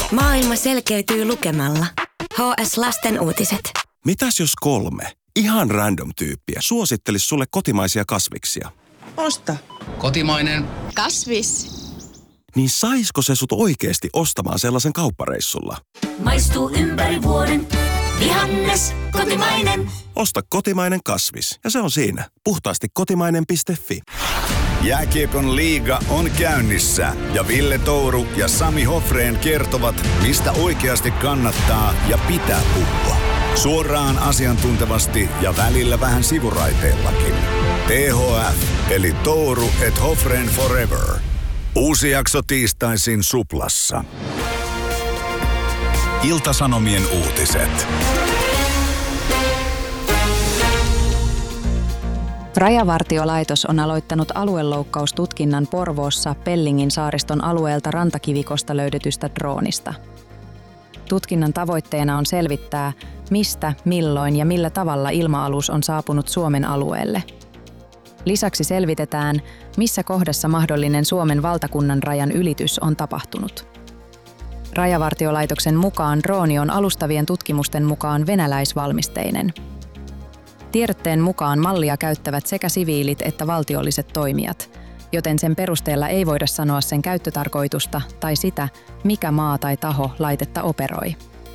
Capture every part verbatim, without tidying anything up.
Maailma selkeytyy lukemalla. H S Lasten uutiset. Mitäs jos kolme ihan random tyyppiä suosittelis sulle kotimaisia kasviksia? Osta. Kotimainen. Kasvis. Niin saisko se sut oikeesti ostamaan sellaisen kauppareissulla? Maistuu ympäri vuoden. Vihannes, kotimainen. Osta kotimainen kasvis ja se on siinä. Puhtaasti kotimainen piste fi. Jääkiekon liiga on käynnissä ja Ville Touru ja Sami Hofrén kertovat, mistä oikeasti kannattaa ja pitää puhua. Suoraan asiantuntevasti ja välillä vähän sivuraiteillakin. T H F eli Touru et Hofrén Forever. Uusi jakso tiistaisin Suplassa. Ilta-Sanomien uutiset. Rajavartiolaitos on aloittanut alueloukkaustutkinnan Porvoossa Pellingin saariston alueelta rantakivikosta löydetystä droonista. Tutkinnan tavoitteena on selvittää, mistä, milloin ja millä tavalla ilma-alus on saapunut Suomen alueelle. Lisäksi selvitetään, missä kohdassa mahdollinen Suomen valtakunnan rajan ylitys on tapahtunut. Rajavartiolaitoksen mukaan drooni on alustavien tutkimusten mukaan venäläisvalmisteinen. Tiedotteen mukaan mallia käyttävät sekä siviilit että valtiolliset toimijat, joten sen perusteella ei voida sanoa sen käyttötarkoitusta tai sitä, mikä maa tai taho laitetta operoi.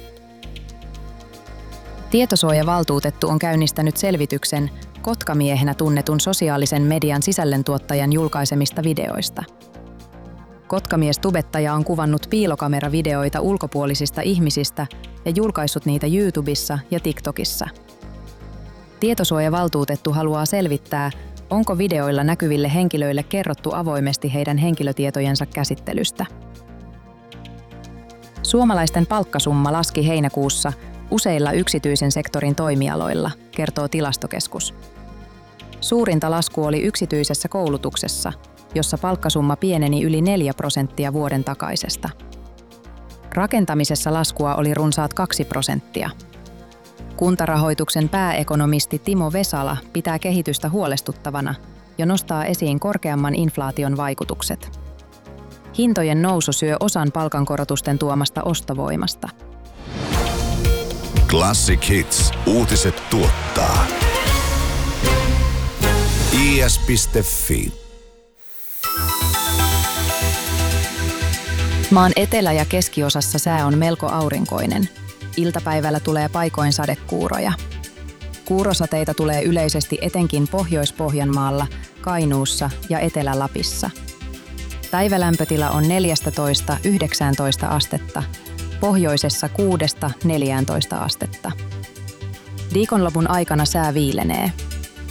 Tietosuojavaltuutettu on käynnistänyt selvityksen Kotkamiehenä tunnetun sosiaalisen median sisällöntuottajan julkaisemista videoista. Kotkamies-tubettaja on kuvannut piilokameravideoita ulkopuolisista ihmisistä ja julkaissut niitä YouTubessa ja TikTokissa. Tietosuojavaltuutettu haluaa selvittää, onko videoilla näkyville henkilöille kerrottu avoimesti heidän henkilötietojensa käsittelystä. Suomalaisten palkkasumma laski heinäkuussa useilla yksityisen sektorin toimialoilla, kertoo Tilastokeskus. Suurinta lasku oli yksityisessä koulutuksessa, jossa palkkasumma pieneni yli neljä prosenttia vuoden takaisesta. Rakentamisessa laskua oli runsaat kaksi prosenttia. Kuntarahoituksen pääekonomisti Timo Vesala pitää kehitystä huolestuttavana ja nostaa esiin korkeamman inflaation vaikutukset. Hintojen nousu syö osan palkankorotusten tuomasta ostovoimasta. Classic Hits. Uutiset tuottaa. I S piste fi. Maan etelä- ja keskiosassa sää on melko aurinkoinen. Iltapäivällä tulee paikoin sadekuuroja. Kuurosateita tulee yleisesti etenkin Pohjois-Pohjanmaalla, Kainuussa ja Etelä-Lapissa. Päivälämpötila on neljätoista yhdeksäntoista astetta, pohjoisessa kuudesta neljääntoista astetta. Viikonlopun aikana sää viilenee.